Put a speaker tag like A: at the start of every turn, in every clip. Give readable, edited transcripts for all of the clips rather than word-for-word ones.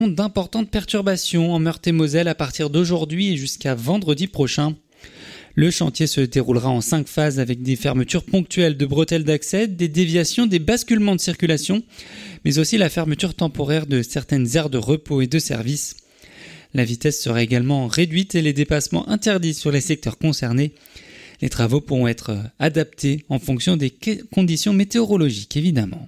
A: D'importantes perturbations en Meurthe-et-Moselle à partir d'aujourd'hui et jusqu'à vendredi prochain. Le chantier se déroulera en 5 phases avec des fermetures ponctuelles de bretelles d'accès, des déviations, des basculements de circulation, mais aussi la fermeture temporaire de certaines aires de repos et de service. La vitesse sera également réduite et les dépassements interdits sur les secteurs concernés. Les travaux pourront être adaptés en fonction des conditions météorologiques, évidemment.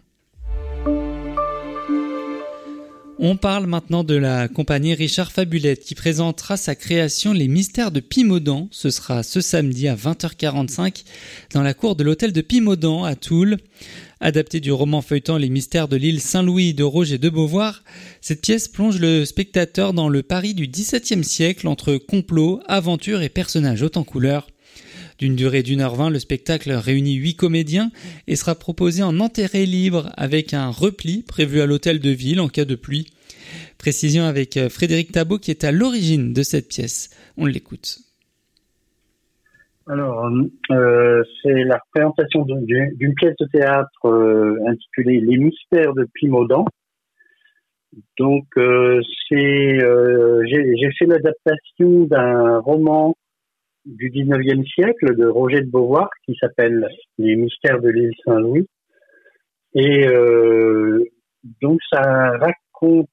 A: On parle maintenant de la compagnie Richard Fabulette qui présentera sa création Les Mystères de Pimodan. Ce sera ce samedi à 20h45 dans la cour de l'hôtel de Pimodan à Toul. Adaptée du roman feuilletant Les Mystères de l'île Saint-Louis de Roger de Beauvoir, cette pièce plonge le spectateur dans le Paris du XVIIe siècle entre complot, aventure et personnages haut en couleurs. D'une durée d'1h20, le spectacle réunit 8 comédiens et sera proposé en entrée libre avec un repli prévu à l'hôtel de ville en cas de pluie. Précision avec Frédéric Tabot qui est à l'origine de cette pièce. On l'écoute.
B: Alors, c'est la représentation d'une pièce de théâtre intitulée Les Mystères de Pimodan. Donc, j'ai fait l'adaptation d'un roman du 19e siècle de Roger de Beauvoir qui s'appelle Les Mystères de l'île Saint-Louis. Et donc ça raconte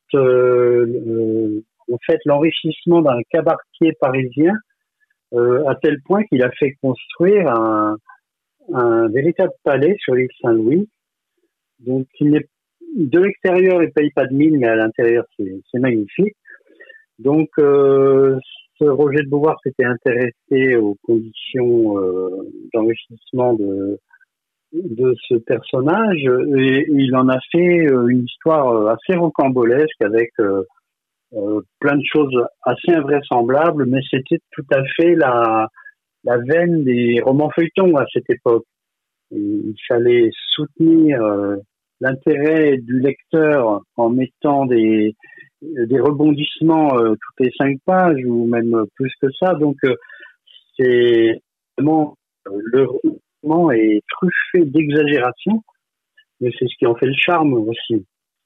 B: en fait l'enrichissement d'un cabaretier parisien à tel point qu'il a fait construire un véritable palais sur l'île Saint-Louis. Donc de l'extérieur il paye pas de mine, mais à l'intérieur c'est magnifique. Donc ce Roger de Beauvoir s'était intéressé aux conditions d'enrichissement de ce personnage et il en a fait une histoire assez rocambolesque avec plein de choses assez invraisemblables, mais c'était tout à fait la veine des romans feuilletons à cette époque. Il fallait soutenir l'intérêt du lecteur en mettant des rebondissements toutes les 5 pages ou même plus que ça. Donc c'est vraiment le roman est truffé d'exagération, mais c'est ce qui en fait le charme aussi.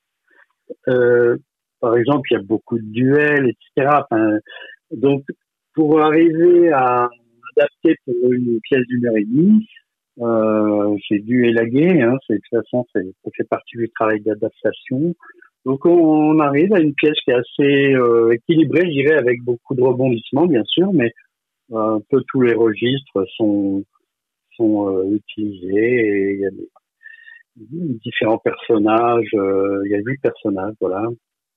B: Par exemple, il y a beaucoup de duels, etc. Enfin, donc pour arriver à adapter pour une pièce d'1h30, j'ai dû élaguer, de toute façon ça fait partie du travail d'adaptation. Donc on arrive à une pièce qui est assez équilibrée, je dirais, avec beaucoup de rebondissements bien sûr, mais un peu tous les registres sont utilisés et il y a différents personnages, il y a 8 personnages, voilà.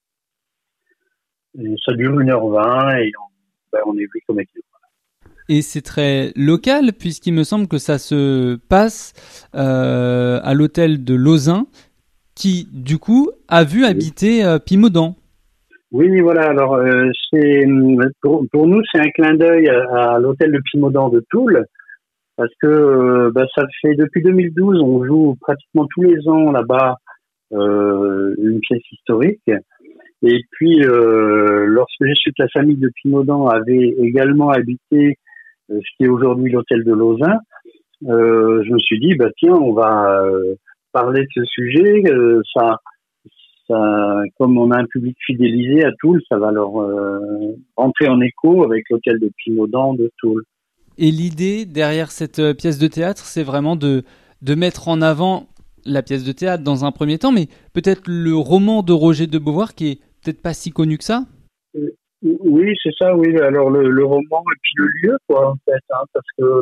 B: Et ça dure 1h20 et on est 8 comédiens.
A: Et c'est très local puisqu'il me semble que ça se passe à l'hôtel de Lauzun qui, du coup, a vu habiter Pimodan.
B: Oui, voilà. Alors, pour nous, c'est un clin d'œil à l'hôtel de Pimodan de Toul, parce que ça fait depuis 2012, on joue pratiquement tous les ans là-bas une pièce historique. Et puis, lorsque j'ai su que la famille de Pimodan avait également habité ce qui est aujourd'hui l'hôtel de Lauzun, je me suis dit, tiens, on va parler de ce sujet. Ça, comme on a un public fidélisé à Toul, ça va leur rentrer en écho avec l'hôtel de Pimodan de Toul.
A: Et l'idée derrière cette pièce de théâtre, c'est vraiment de mettre en avant la pièce de théâtre dans un premier temps, mais peut-être le roman de Roger de Beauvoir qui est peut-être pas si connu que ça.
B: Oui, c'est ça, oui. Alors le roman et puis le lieu, quoi, en fait, parce que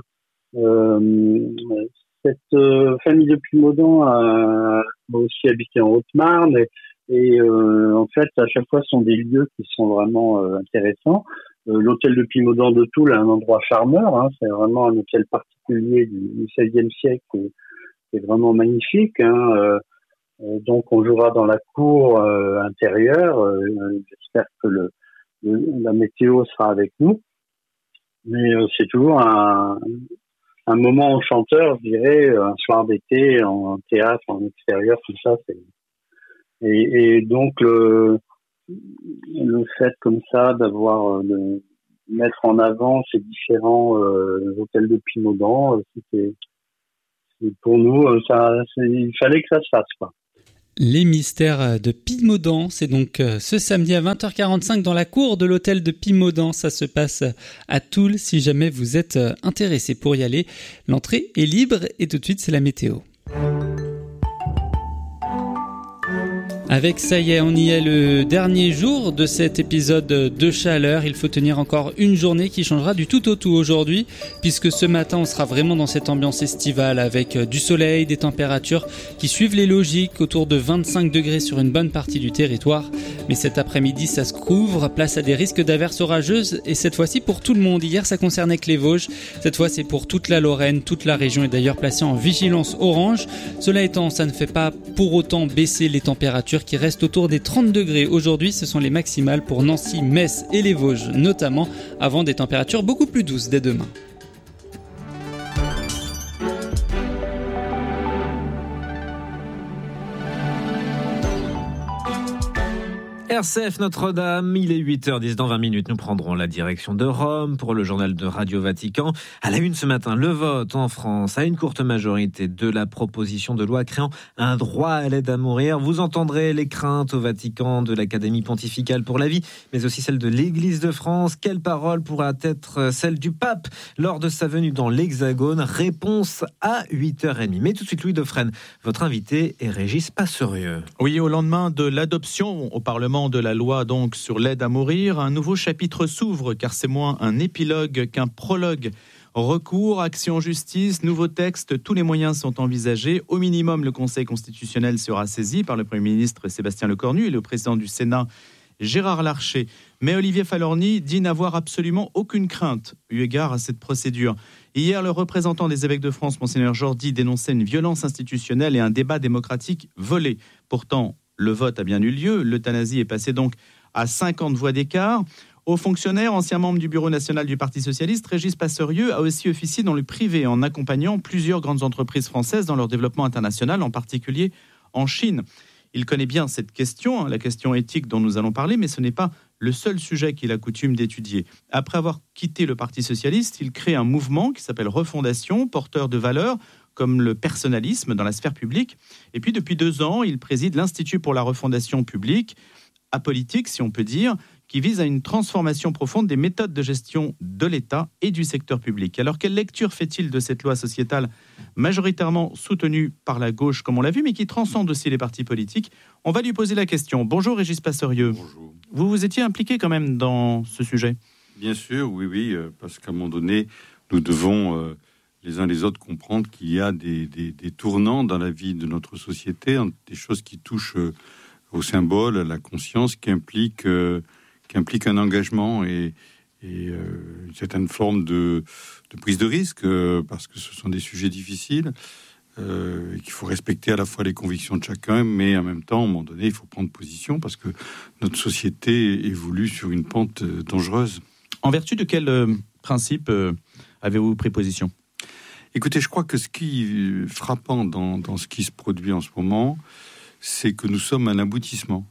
B: cette famille de Pimodan a aussi habité en Haute-Marne et en fait, à chaque fois, ce sont des lieux qui sont vraiment intéressants. L'hôtel de Pimodan de Toul est un endroit charmeur, c'est vraiment un hôtel particulier du XVIe siècle qui est vraiment magnifique. Donc, on jouera dans la cour intérieure. J'espère que la météo sera avec nous. Mais c'est toujours un moment enchanteur, je dirais, un soir d'été en théâtre, en extérieur, tout ça. Et donc le fait comme ça de mettre en avant ces différents hôtels de Pimodan, c'était pour nous, il fallait que ça se fasse, quoi.
A: Les mystères de Pimodan, c'est donc ce samedi à 20h45 dans la cour de l'hôtel de Pimodan. Ça se passe à Toul si jamais vous êtes intéressé pour y aller. L'entrée est libre et tout de suite c'est la météo. Avec ça y est, on y est le dernier jour de cet épisode de chaleur. Il faut tenir encore une journée qui changera du tout au tout aujourd'hui, puisque ce matin on sera vraiment dans cette ambiance estivale avec du soleil, des températures qui suivent les logiques autour de 25 degrés sur une bonne partie du territoire. Mais cet après-midi ça se couvre, place à des risques d'averses orageuses et cette fois-ci pour tout le monde. Hier ça concernait que les Vosges, cette fois c'est pour toute la Lorraine, toute la région est d'ailleurs placée en vigilance orange. Cela étant, ça ne fait pas pour autant baisser les températures qui restent autour des 30 degrés. Aujourd'hui, ce sont les maximales pour Nancy, Metz et les Vosges notamment, avant des températures beaucoup plus douces dès demain.
C: RCF Notre-Dame, il est 8h10, dans 20 minutes, nous prendrons la direction de Rome pour le journal de Radio Vatican. À la une ce matin, le vote en France à une courte majorité de la proposition de loi créant un droit à l'aide à mourir. Vous entendrez les craintes au Vatican de l'Académie pontificale pour la vie, mais aussi celle de l'Église de France. Quelle parole pourra être celle du pape lors de sa venue dans l'Hexagone? Réponse à 8h30. Mais tout de suite, Louis Dauphren, votre invité est Régis Passerieux.
D: Oui, au lendemain de l'adoption au Parlement de la loi donc sur l'aide à mourir, un nouveau chapitre s'ouvre car c'est moins un épilogue qu'un prologue. Recours, action, justice, nouveau texte, tous les moyens sont envisagés. Au minimum, le Conseil constitutionnel sera saisi par le Premier ministre Sébastien Lecornu et le président du Sénat Gérard Larcher. Mais Olivier Falorni dit n'avoir absolument aucune crainte eu égard à cette procédure. Hier, le représentant des évêques de France, Monseigneur Jordi, dénonçait une violence institutionnelle et un débat démocratique volé. Pourtant, le vote a bien eu lieu. L'euthanasie est passée donc à 50 voix d'écart. Haut fonctionnaire, ancien membre du bureau national du Parti socialiste, Régis Passerieux a aussi officié dans le privé en accompagnant plusieurs grandes entreprises françaises dans leur développement international, en particulier en Chine. Il connaît bien cette question, la question éthique dont nous allons parler, mais ce n'est pas le seul sujet qu'il a coutume d'étudier. Après avoir quitté le Parti socialiste, il crée un mouvement qui s'appelle Refondation, porteur de valeurs comme le personnalisme dans la sphère publique. Et puis, depuis 2 ans, il préside l'Institut pour la refondation publique, apolitique, si on peut dire, qui vise à une transformation profonde des méthodes de gestion de l'État et du secteur public. Alors, quelle lecture fait-il de cette loi sociétale majoritairement soutenue par la gauche, comme on l'a vu, mais qui transcende aussi les partis politiques? On va lui poser la question. Bonjour Régis Passerieux.
E: Bonjour.
D: Vous étiez impliqué quand même dans ce sujet?
E: Bien sûr, oui, parce qu'à un moment donné, nous devons les uns les autres comprendre qu'il y a des tournants dans la vie de notre société, des choses qui touchent au symbole, à la conscience, qui impliquent un engagement et une certaine forme de prise de risque, parce que ce sont des sujets difficiles, et qu'il faut respecter à la fois les convictions de chacun, mais en même temps, à un moment donné, il faut prendre position, parce que notre société évolue sur une pente dangereuse.
D: En vertu de quel principe avez-vous pris position?
E: Écoutez, je crois que ce qui est frappant dans ce qui se produit en ce moment, c'est que nous sommes à un aboutissement.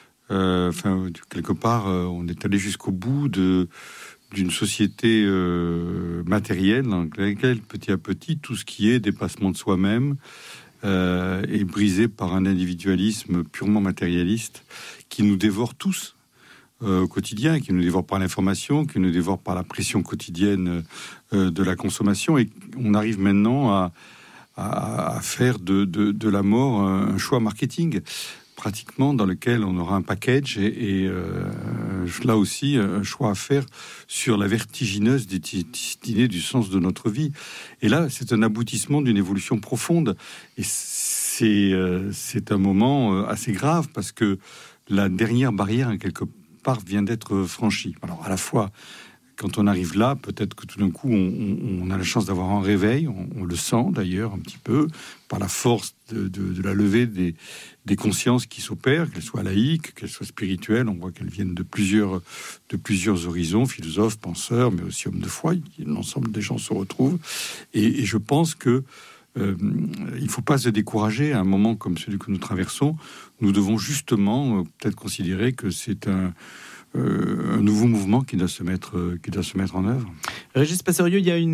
E: Quelque part, on est allé jusqu'au bout d'une société matérielle dans laquelle, petit à petit, tout ce qui est dépassement de soi-même est brisé par un individualisme purement matérialiste qui nous dévore tous au quotidien, qui nous dévore par l'information, qui nous dévore par la pression quotidienne de la consommation. Et on arrive maintenant à faire de la mort un choix marketing, pratiquement, dans lequel on aura un package et là aussi un choix à faire sur la vertigineuse destinée du sens de notre vie. Et là, c'est un aboutissement d'une évolution profonde. Et c'est un moment assez grave, parce que la dernière barrière, quelque part, vient d'être franchie. Alors, à la fois, quand on arrive là, peut-être que tout d'un coup, on a la chance d'avoir un réveil. On le sent d'ailleurs un petit peu par la force de la levée des consciences qui s'opèrent, qu'elles soient laïques, qu'elles soient spirituelles. On voit qu'elles viennent de plusieurs horizons, philosophes, penseurs, mais aussi hommes de foi. L'ensemble des gens se retrouvent. Et je pense que il ne faut pas se décourager à un moment comme celui que nous traversons. Nous devons justement peut-être considérer que c'est un nouveau mouvement qui doit se mettre en œuvre.
D: Régis Passerieux, il y a une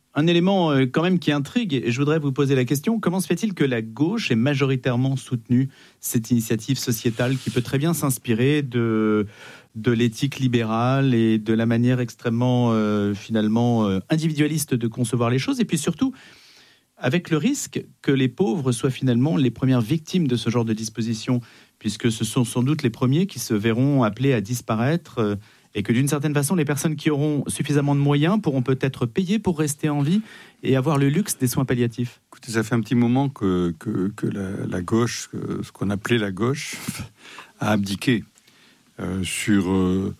D: Un élément quand même qui intrigue, et je voudrais vous poser la question, comment se fait-il que la gauche ait majoritairement soutenu cette initiative sociétale qui peut très bien s'inspirer de l'éthique libérale et de la manière extrêmement finalement individualiste de concevoir les choses, et puis surtout avec le risque que les pauvres soient finalement les premières victimes de ce genre de disposition, puisque ce sont sans doute les premiers qui se verront appelés à disparaître, et que d'une certaine façon, les personnes qui auront suffisamment de moyens pourront peut-être payer pour rester en vie et avoir le luxe des soins palliatifs.
E: Écoutez, ça fait un petit moment que la gauche, ce qu'on appelait la gauche, a abdiqué sur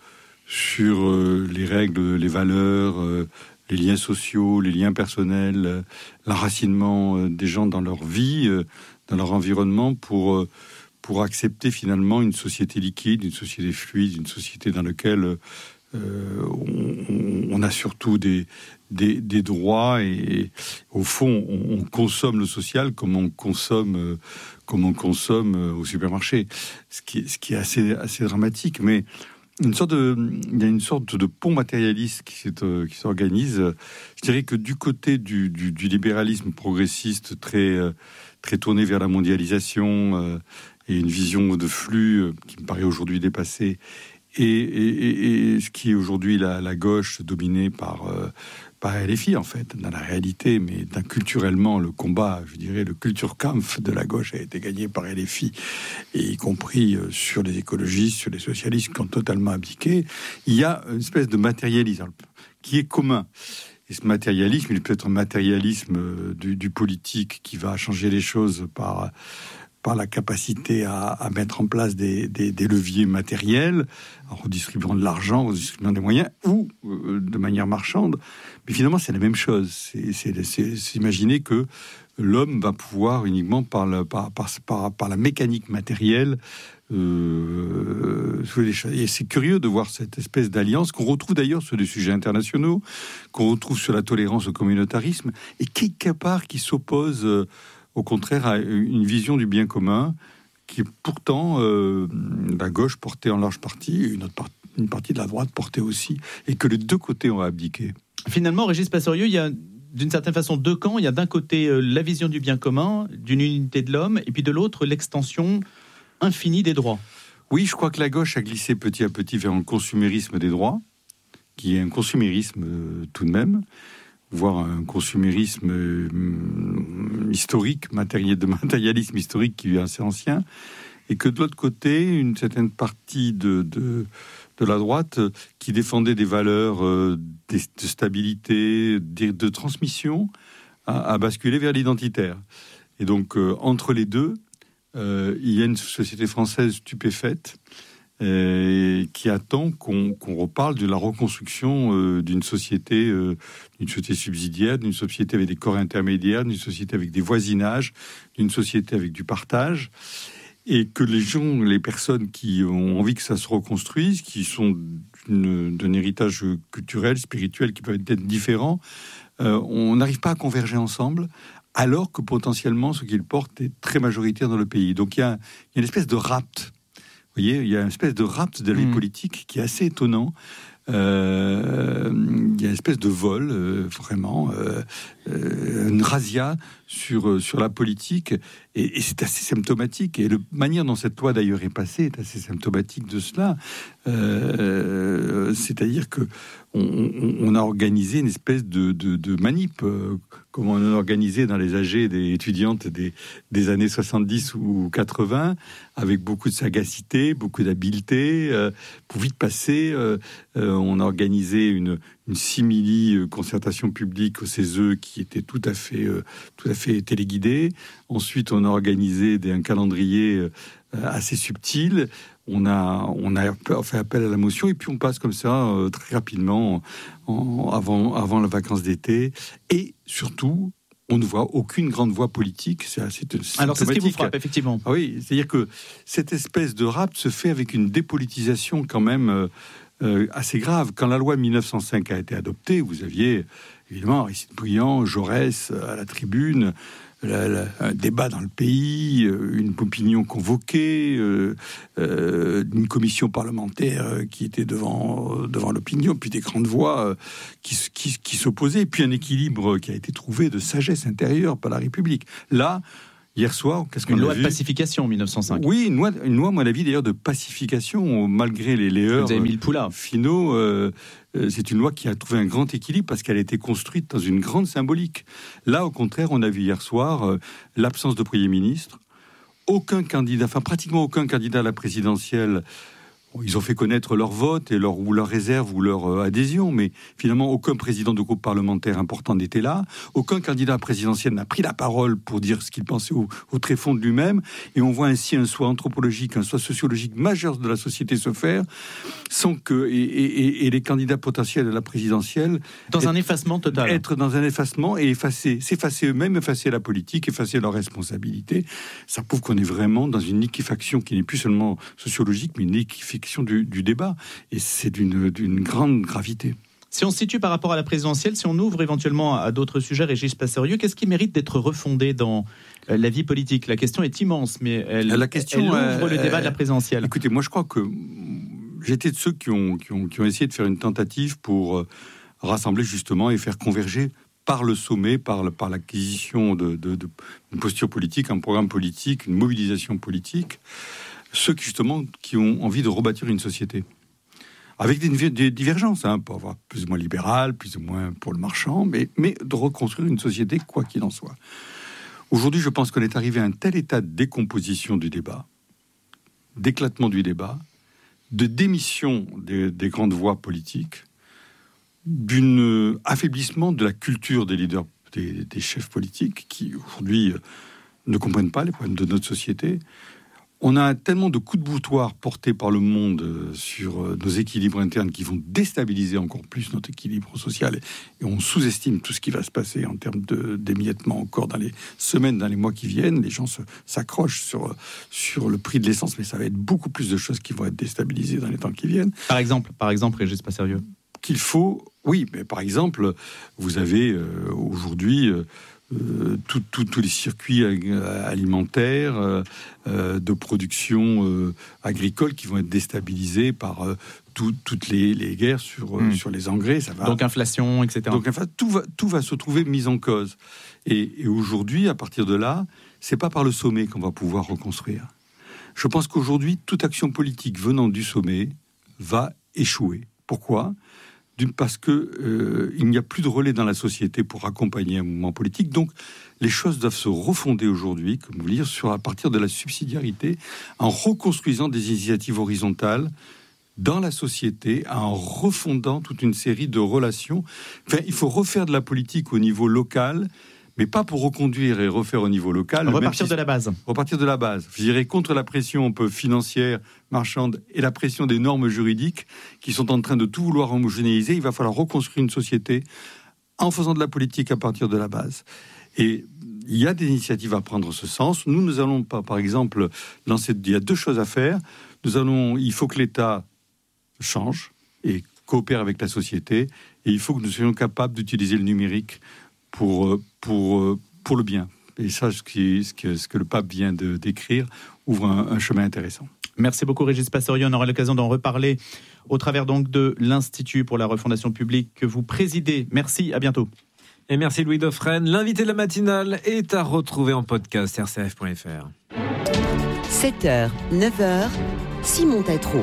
E: les règles, les valeurs, les liens sociaux, les liens personnels, l'enracinement des gens dans leur vie, dans leur environnement, pour accepter finalement une société liquide, une société fluide, une société dans laquelle on a surtout des droits et au fond on consomme le social comme on consomme au supermarché, ce qui est assez dramatique. Mais il y a une sorte de pont matérialiste qui s'organise. Je dirais que du côté du libéralisme progressiste très tourné vers la mondialisation et une vision de flux qui me paraît aujourd'hui dépassée, et ce qui est aujourd'hui la gauche dominée par LFI, en fait, dans la réalité, mais culturellement, le combat, je dirais, le Kulturkampf de la gauche a été gagné par LFI, et y compris sur les écologistes, sur les socialistes qui ont totalement abdiqué. Il y a une espèce de matérialisme qui est commun. Et ce matérialisme, il peut être un matérialisme du politique qui va changer les choses par la capacité à mettre en place des leviers matériels, en redistribuant de l'argent, en redistribuant des moyens, ou de manière marchande. Mais finalement, c'est la même chose. C'est imaginer que l'homme va pouvoir uniquement par la mécanique matérielle les choses. Et c'est curieux de voir cette espèce d'alliance qu'on retrouve d'ailleurs sur des sujets internationaux, qu'on retrouve sur la tolérance au communautarisme, et quelque part qui s'oppose au contraire à une vision du bien commun qui est pourtant la gauche portée en large partie, une partie de la droite portée aussi, et que les deux côtés ont abdiqué.
D: Finalement, Régis Passerieux, il y a d'une certaine façon deux camps. Il y a d'un côté la vision du bien commun, d'une unité de l'homme, et puis de l'autre l'extension infinie des droits.
E: Oui, je crois que la gauche a glissé petit à petit vers un consumérisme des droits, qui est un consumérisme tout de même, voire un consumérisme historique, de matérialisme historique qui est assez ancien, et que de l'autre côté, une certaine partie de la droite qui défendait des valeurs de stabilité, de transmission, a basculé vers l'identitaire. Et donc, entre les deux, il y a une société française stupéfaite qui attend qu'on reparle de la reconstruction d'une société subsidiaire, d'une société avec des corps intermédiaires, d'une société avec des voisinages, d'une société avec du partage, et que les personnes qui ont envie que ça se reconstruise, qui sont d'un héritage culturel, spirituel, qui peuvent être différents, on n'arrive pas à converger ensemble, alors que potentiellement ce qu'ils portent est très majoritaire dans le pays. Donc il y a une espèce de rapt. Vous voyez, il y a une espèce de rapt de la vie politique qui est assez étonnant. Il y a une espèce de vol, vraiment, une razzia sur la politique, et c'est assez symptomatique. Et la manière dont cette loi d'ailleurs est passée est assez symptomatique de cela. C'est-à-dire que on a organisé une espèce de manip, comme on a organisé dans les AG des étudiantes des années 70 ou 80, avec beaucoup de sagacité, beaucoup d'habileté, pour vite passer. On a organisé une simili-concertation publique au CESE qui était tout à fait téléguidée. Ensuite, on a organisé un calendrier assez subtil. On a fait appel à la motion, et puis on passe comme ça très rapidement avant la vacances d'été. Et surtout, on ne voit aucune grande voix politique. C'est assez symptomatique.
D: Alors c'est ce qui vous frappe, effectivement.
E: Ah oui, c'est-à-dire que cette espèce de rap se fait avec une dépolitisation quand même assez grave. Quand la loi de 1905 a été adoptée, vous aviez évidemment Aristide Briand, Jaurès à la tribune, un débat dans le pays, une opinion convoquée, une commission parlementaire qui était devant l'opinion, puis des grandes voix qui s'opposaient, puis un équilibre qui a été trouvé de sagesse intérieure par la République. Là, hier soir, qu'est-ce qu'on a vu ?
D: Une loi de pacification en 1905.
E: Oui, une loi, à mon avis, d'ailleurs, de pacification, malgré les heurts
D: Vous avez mis le poula.
E: finaux. C'est une loi qui a trouvé un grand équilibre parce qu'elle a été construite dans une grande symbolique. Là, au contraire, on a vu hier soir l'absence de Premier ministre. Pratiquement aucun candidat à la présidentielle. Ils ont fait connaître leur vote et leur réserve ou leur adhésion, mais finalement, aucun président de groupe parlementaire important n'était là. Aucun candidat présidentiel n'a pris la parole pour dire ce qu'il pensait au tréfonds de lui-même. Et on voit ainsi un choix anthropologique, un choix sociologique majeur de la société se faire, sans que et les candidats potentiels à la présidentielle
D: un effacement total.
E: Être dans un effacement et s'effacer eux-mêmes, effacer la politique, effacer leurs responsabilités. Ça prouve qu'on est vraiment dans une liquéfaction qui n'est plus seulement sociologique, mais une liquéfaction du débat, et c'est d'une grande gravité.
D: Si on se situe par rapport à la présidentielle, si on ouvre éventuellement à d'autres sujets, Régis Passerieux, qu'est-ce qui mérite d'être refondé dans la vie politique ? La question est immense, mais elle ouvre le débat de la présidentielle.
E: Écoutez, moi je crois que j'étais de ceux qui ont essayé de faire une tentative pour rassembler justement et faire converger par le sommet, par l'acquisition d'une posture politique, un programme politique, une mobilisation politique, ceux qui ont envie de rebâtir une société. Avec des divergences, pour avoir plus ou moins libéral, plus ou moins pour le marchand, mais de reconstruire une société, quoi qu'il en soit. Aujourd'hui, je pense qu'on est arrivé à un tel état de décomposition du débat, d'éclatement du débat, de démission des grandes voix politiques, d'un affaiblissement de la culture des leaders, des chefs politiques, qui aujourd'hui ne comprennent pas les problèmes de notre société. On a tellement de coups de boutoir portés par le monde sur nos équilibres internes qui vont déstabiliser encore plus notre équilibre social. Et on sous-estime tout ce qui va se passer en termes d'émiettement encore dans les semaines, dans les mois qui viennent. Les gens s'accrochent sur le prix de l'essence, mais ça va être beaucoup plus de choses qui vont être déstabilisées dans les temps qui viennent.
D: Par exemple, Régis Passerieux.
E: Oui, mais par exemple, vous avez aujourd'hui... tous les circuits alimentaires de production agricole qui vont être déstabilisés par toutes les guerres sur les engrais. Ça va...
D: Donc inflation, etc.
E: Donc tout va se trouver mis en cause. Et aujourd'hui, à partir de là, c'est pas par le sommet qu'on va pouvoir reconstruire. Je pense qu'aujourd'hui, toute action politique venant du sommet va échouer. Pourquoi ? Parce que il n'y a plus de relais dans la société pour accompagner un mouvement politique. Donc, les choses doivent se refonder aujourd'hui, comme vous dire, à partir de la subsidiarité, en reconstruisant des initiatives horizontales dans la société, en refondant toute une série de relations. Enfin, il faut refaire de la politique au niveau local, mais pas pour reconduire et refaire au niveau local.
D: Repartir de la base.
E: Repartir de la base. Je dirais contre la pression un peu financière, marchande, et la pression des normes juridiques qui sont en train de tout vouloir homogénéiser. Il va falloir reconstruire une société en faisant de la politique à partir de la base. Et il y a des initiatives à prendre en ce sens. Nous allons pas, par exemple, il y a deux choses à faire. Il faut que l'État change et coopère avec la société, et il faut que nous soyons capables d'utiliser le numérique pour le bien. Et ça, ce que le pape vient de décrire ouvre un chemin intéressant.
D: Merci beaucoup Régis Passerieux. On aura l'occasion d'en reparler au travers donc de l'Institut pour la refondation publique que vous présidez. Merci, à bientôt.
C: Et merci Louis Dauphren. L'invité de la matinale est à retrouver en podcast rcf.fr.
F: 7h, 9h, Simon Tétrault.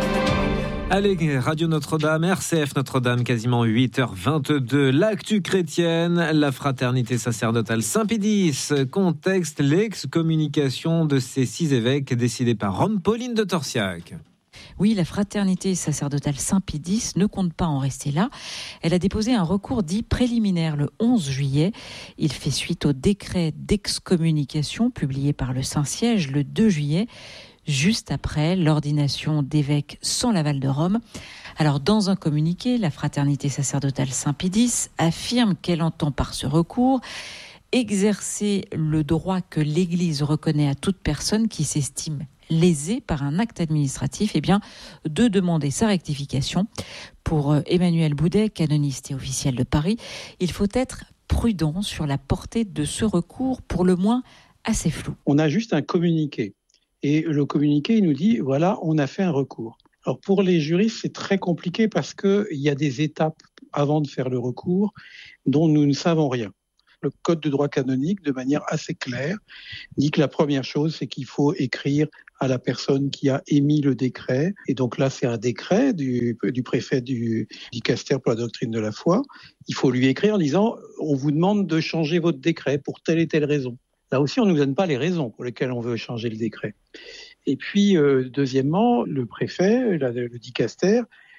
C: Allez, Radio Notre-Dame, RCF Notre-Dame, quasiment 8h22. L'actu chrétienne, la fraternité sacerdotale Saint-Pédis contexte l'excommunication de ces 6 évêques décidés par Rome. Pauline de Torsiac.
G: Oui, la fraternité sacerdotale Saint-Pédis ne compte pas en rester là. Elle a déposé un recours dit préliminaire le 11 juillet. Il fait suite au décret d'excommunication publié par le Saint-Siège le 2 juillet. Juste après l'ordination d'évêques sans l'aval de Rome. Alors, dans un communiqué, la fraternité sacerdotale Saint-Pédis affirme qu'elle entend par ce recours exercer le droit que l'Église reconnaît à toute personne qui s'estime lésé par un acte administratif, de demander sa rectification. Pour Emmanuel Boudet, canoniste et officiel de Paris, il faut être prudent sur la portée de ce recours, pour le moins assez flou.
H: On a juste un communiqué. Et le communiqué, il nous dit, voilà, on a fait un recours. Alors pour les juristes, c'est très compliqué parce qu'il y a des étapes avant de faire le recours dont nous ne savons rien. Le Code de droit canonique, de manière assez claire, dit que la première chose, c'est qu'il faut écrire à la personne qui a émis le décret. Et donc là, c'est un décret du préfet du dicaster pour la doctrine de la foi. Il faut lui écrire en disant « On vous demande de changer votre décret pour telle et telle raison ». Là aussi, on ne nous donne pas les raisons pour lesquelles on veut changer le décret. Et puis, deuxièmement, le préfet, le dicaster,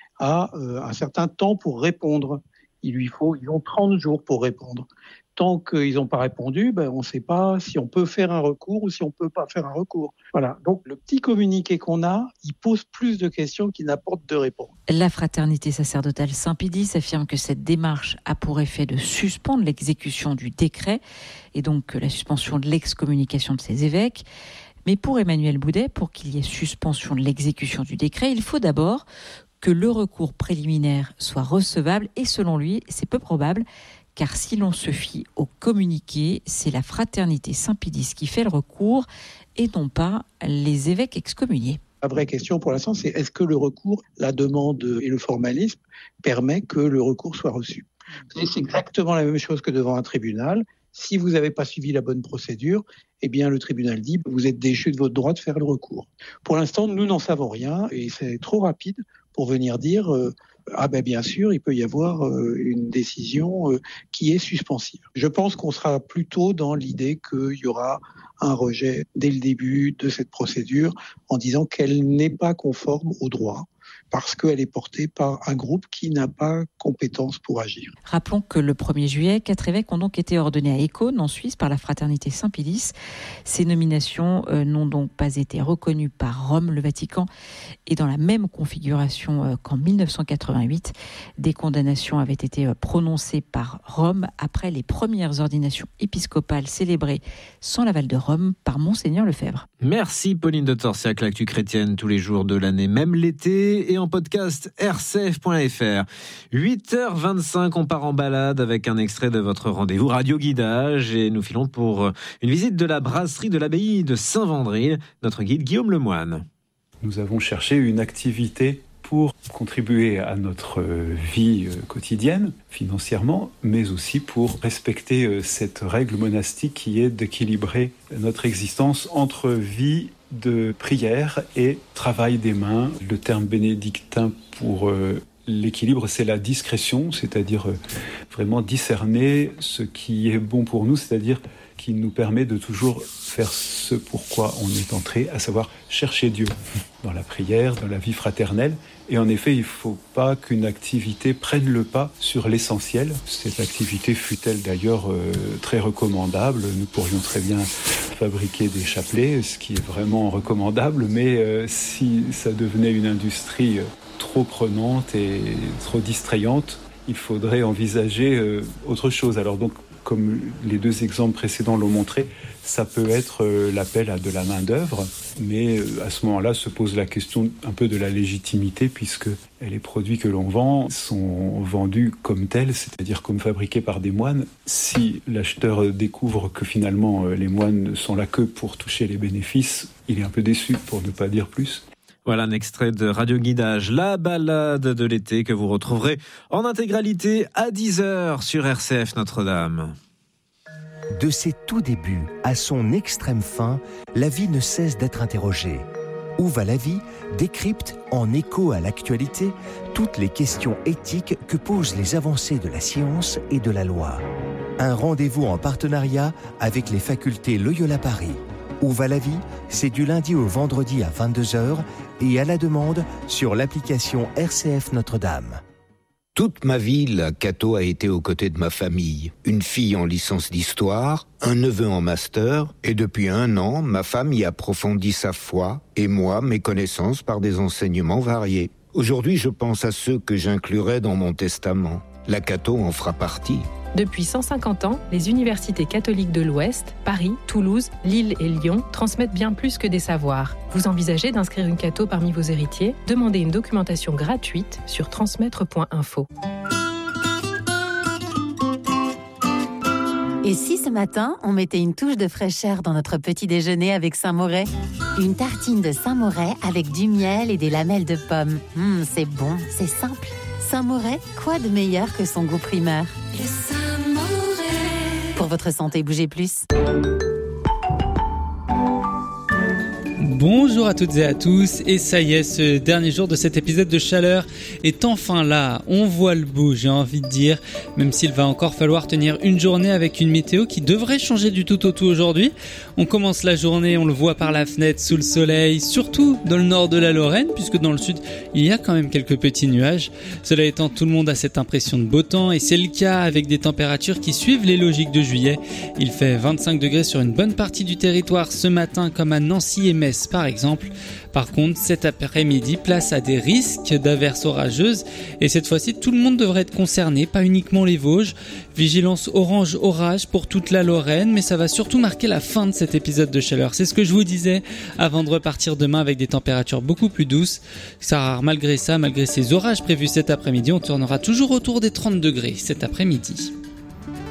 H: a un certain temps pour répondre. Ils ont 30 jours pour répondre. Tant qu'ils n'ont pas répondu, on ne sait pas si on peut faire un recours ou si on ne peut pas faire un recours. Voilà. Donc, le petit communiqué qu'on a, il pose plus de questions qu'il n'apporte de réponses.
G: La fraternité sacerdotale Saint-Pédis affirme que cette démarche a pour effet de suspendre l'exécution du décret et donc la suspension de l'excommunication de ces évêques. Mais pour Emmanuel Boudet, pour qu'il y ait suspension de l'exécution du décret, il faut d'abord que le recours préliminaire soit recevable et selon lui, c'est peu probable. Car si l'on se fie au communiqué, c'est la fraternité Saint-Pédis qui fait le recours et non pas les évêques excommuniés.
H: La vraie question pour l'instant, c'est est-ce que le recours, la demande et le formalisme permet que le recours soit reçu ? C'est exactement la même chose que devant un tribunal. Si vous n'avez pas suivi la bonne procédure, le tribunal dit que vous êtes déchu de votre droit de faire le recours. Pour l'instant, nous n'en savons rien et c'est trop rapide pour venir dire bien sûr, il peut y avoir une décision qui est suspensive. Je pense qu'on sera plutôt dans l'idée qu'il y aura un rejet dès le début de cette procédure en disant qu'elle n'est pas conforme au droit parce qu'elle est portée par un groupe qui n'a pas compétence pour agir.
G: Rappelons que le 1er juillet, 4 évêques ont donc été ordonnés à Écône, en Suisse, par la fraternité Saint-Pédis. Ces nominations n'ont donc pas été reconnues par Rome, le Vatican, et dans la même configuration qu'en 1988. Des condamnations avaient été prononcées par Rome après les premières ordinations épiscopales célébrées sans l'aval de Rome par Monseigneur Lefebvre.
C: Merci Pauline de Torsiac, l'actu chrétienne tous les jours de l'année, même l'été, et en podcast rcf.fr. 8h25, on part en balade avec un extrait de votre rendez-vous Radio Guidage et nous filons pour une visite de la brasserie de l'abbaye de Saint-Wandrille. Notre guide Guillaume Lemoine.
I: Nous avons cherché une activité pour contribuer à notre vie quotidienne, financièrement, mais aussi pour respecter cette règle monastique qui est d'équilibrer notre existence entre vie de prière et travail des mains. Le terme bénédictin pour l'équilibre, c'est la discrétion, c'est-à-dire vraiment discerner ce qui est bon pour nous, c'est-à-dire qui nous permet de toujours faire ce pourquoi on est entré, à savoir chercher Dieu dans la prière, dans la vie fraternelle. Et en effet, il ne faut pas qu'une activité prenne le pas sur l'essentiel. Cette activité fut-elle d'ailleurs très recommandable. Nous pourrions très bien fabriquer des chapelets, ce qui est vraiment recommandable. Mais si ça devenait une industrie trop prenante et trop distrayante, il faudrait envisager autre chose. Alors donc, comme les deux exemples précédents l'ont montré, ça peut être l'appel à de la main-d'œuvre, mais à ce moment-là se pose la question un peu de la légitimité, puisque les produits que l'on vend sont vendus comme tels, c'est-à-dire comme fabriqués par des moines. Si l'acheteur découvre que finalement les moines ne sont là que pour toucher les bénéfices, il est un peu déçu, pour ne pas dire plus.
C: Voilà un extrait de Radio Guidage, la balade de l'été que vous retrouverez en intégralité à 10h sur RCF Notre-Dame.
J: De ses tout débuts à son extrême fin, la vie ne cesse d'être interrogée. Où va la vie décrypte, en écho à l'actualité, toutes les questions éthiques que posent les avancées de la science et de la loi. Un rendez-vous en partenariat avec les facultés Loyola Paris. Où va la vie ? C'est du lundi au vendredi à 22h et à la demande sur l'application RCF Notre-Dame.
K: Toute ma vie, la Cato a été aux côtés de ma famille. Une fille en licence d'histoire, un neveu en master, et depuis 1 an, ma femme y approfondit sa foi, et moi, mes connaissances par des enseignements variés. Aujourd'hui, je pense à ceux que j'inclurai dans mon testament. La Cato en fera partie.
L: Depuis 150 ans, les universités catholiques de l'Ouest, Paris, Toulouse, Lille et Lyon transmettent bien plus que des savoirs. Vous envisagez d'inscrire une catho parmi vos héritiers ? Demandez une documentation gratuite sur transmettre.info.
M: Et si ce matin, on mettait une touche de fraîcheur dans notre petit déjeuner avec Saint-Moret ? Une tartine de Saint-Moret avec du miel et des lamelles de pommes. C'est bon, c'est simple. Saint-Moret, quoi de meilleur que son goût primaire ?
N: Le Saint-Moret.
M: Pour votre santé, bougez plus.
A: Bonjour à toutes et à tous, et ça y est, ce dernier jour de cet épisode de Chaleur est enfin là. On voit le bout, j'ai envie de dire, même s'il va encore falloir tenir une journée avec une météo qui devrait changer du tout au tout aujourd'hui. On commence la journée, on le voit par la fenêtre sous le soleil, surtout dans le nord de la Lorraine, puisque dans le sud, il y a quand même quelques petits nuages. Cela étant, tout le monde a cette impression de beau temps, et c'est le cas avec des températures qui suivent les logiques de juillet. Il fait 25 degrés sur une bonne partie du territoire ce matin, comme à Nancy et Metz par exemple. Par contre, cet après-midi, place à des risques d'averses orageuses, et cette fois-ci, tout le monde devrait être concerné, pas uniquement les Vosges. Vigilance orange orage pour toute la Lorraine, mais ça va surtout marquer la fin de cet épisode de Chaleur. C'est ce que je vous disais avant de repartir demain avec des températures beaucoup plus douces. Malgré ça, malgré ces orages prévus cet après-midi, on tournera toujours autour des 30 degrés cet après-midi.